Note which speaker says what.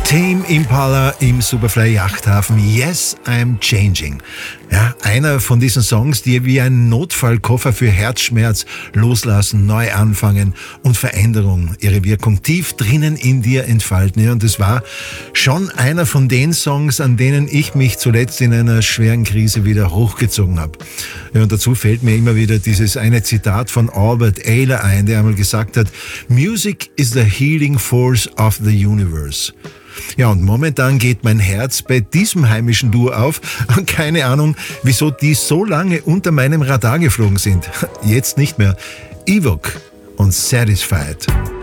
Speaker 1: Tame Impala im Superfly Yachthafen. Yes, I'm changing. Ja, einer von diesen Songs, die wie ein Notfallkoffer für Herzschmerz, Loslassen, Neuanfangen und Veränderung ihre Wirkung tief drinnen in dir entfalten. Ja, und es war schon einer von den Songs, an denen ich mich zuletzt in einer schweren Krise wieder hochgezogen habe. Ja, und dazu fällt mir immer wieder dieses eine Zitat von Albert Ayler ein, der einmal gesagt hat: Music is the healing force of the universe. Ja, und momentan geht mein Herz bei diesem heimischen Duo auf. Keine Ahnung, wieso die so lange unter meinem Radar geflogen sind. Jetzt nicht mehr. Evoque und Satisfied.